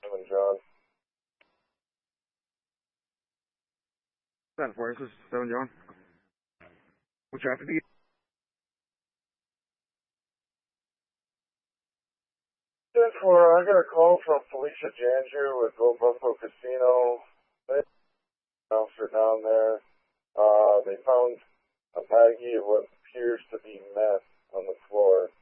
7 John. 10-4, this is 7 John. What traffic do you? 10-4, I got a call from Felicia Janger with Gold Buffalo Casino. They officer down there. They found a baggie of what appears to be meth on the floor.